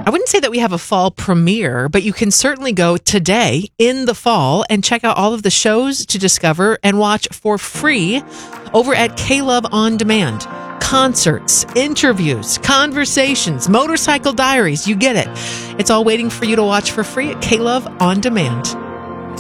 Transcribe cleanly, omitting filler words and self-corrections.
I wouldn't say that we have a fall premiere, but you can certainly go today in the fall and check out all of the shows to discover and watch for free over at K-Love On Demand. Concerts, interviews, conversations, motorcycle diaries, you get it. It's all waiting for you to watch for free at K-Love On Demand.